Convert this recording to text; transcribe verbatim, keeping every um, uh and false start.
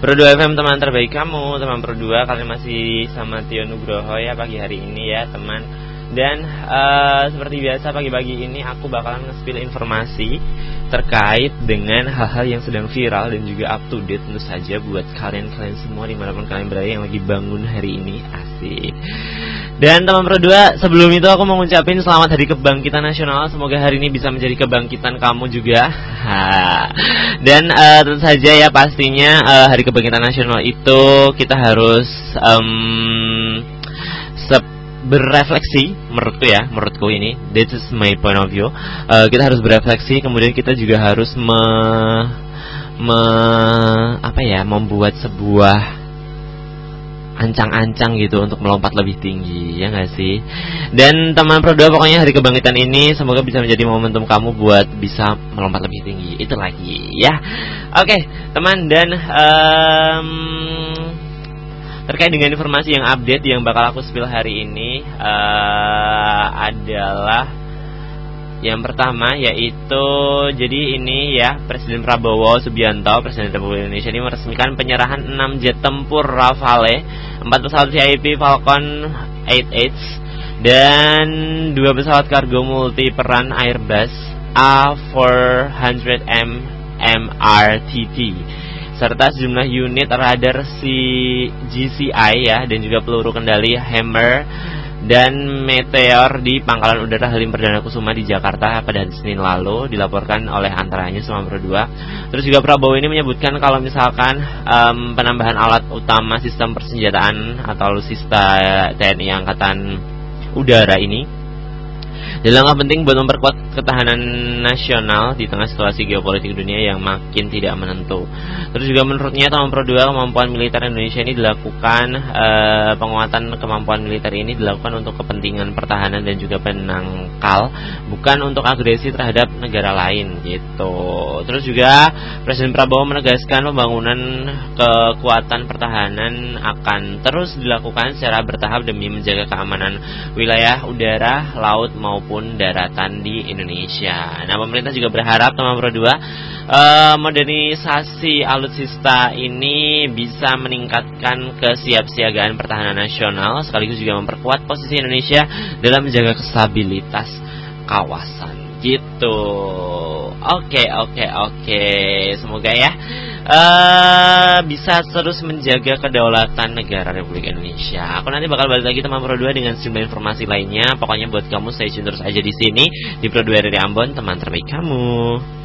Pro dua F M, teman terbaik kamu, teman Pro dua. Kalian masih sama Tio Nugroho ya pagi hari ini ya teman. Dan uh, seperti biasa pagi-pagi ini aku bakalan nge-spill informasi terkait dengan hal-hal yang sedang viral dan juga up to date tentu saja buat kalian-kalian semua dimanapun kalian berada yang lagi bangun hari ini. Asik. Dan teman Pro dua, sebelum itu aku mau ngucapin selamat Hari Kebangkitan Nasional. Semoga hari ini bisa menjadi kebangkitan kamu juga. Ha. Dan uh, tentu saja ya pastinya uh, Hari Kebangkitan Nasional itu kita harus um, sep- berefleksi, menurutku ya, menurutku ini, this is my point of view. Uh, kita harus berefleksi, kemudian kita juga harus me, me apa ya, membuat sebuah ancang-ancang gitu untuk melompat lebih tinggi, ya nggak sih? Dan teman Pro dua, pokoknya Hari Kebangkitan ini semoga bisa menjadi momentum kamu buat bisa melompat lebih tinggi. Itu lagi ya. Oke, teman, dan um, terkait dengan informasi yang update yang bakal aku spill hari ini uh, adalah yang pertama, yaitu jadi ini ya, Presiden Prabowo Subianto, Presiden Republik Indonesia ini meresmikan penyerahan enam jet tempur Rafale, empat pesawat V I P Falcon delapan H dan dua pesawat kargo multi peran Airbus A empat ratus M M R T T serta sejumlah unit radar G C I ya, dan juga peluru kendali Hammer dan Meteor di Pangkalan Udara Halim Perdana Kusuma di Jakarta pada Senin lalu, dilaporkan oleh Antara News sama Pro dua. Terus juga Prabowo ini menyebutkan kalau misalkan um, penambahan alat utama sistem persenjataan atau alutsista T N I Angkatan Udara ini dalam langkah penting buat memperkuat ketahanan nasional di tengah situasi geopolitik dunia yang makin tidak menentu. Terus juga menurutnya teman Pro dua, kemampuan militer Indonesia ini dilakukan eh, penguatan kemampuan militer ini dilakukan untuk kepentingan pertahanan dan juga penangkal, bukan untuk agresi terhadap negara lain gitu. Terus juga Presiden Prabowo menegaskan pembangunan kekuatan pertahanan akan terus dilakukan secara bertahap demi menjaga keamanan wilayah udara, laut maupun daratan di Indonesia. Nah, pemerintah juga berharap teman Pro dua uh, modernisasi alutsista ini bisa meningkatkan kesiapsiagaan pertahanan nasional sekaligus juga memperkuat posisi Indonesia dalam menjaga stabilitas kawasan gitu. Oke, oke, oke. Semoga ya uh, bisa terus menjaga kedaulatan negara Republik Indonesia. Aku nanti bakal balik lagi teman Pro dua dengan sejumlah informasi lainnya. Pokoknya buat kamu stay tune terus aja di sini di Pro dua dari Ambon, teman terbaik kamu.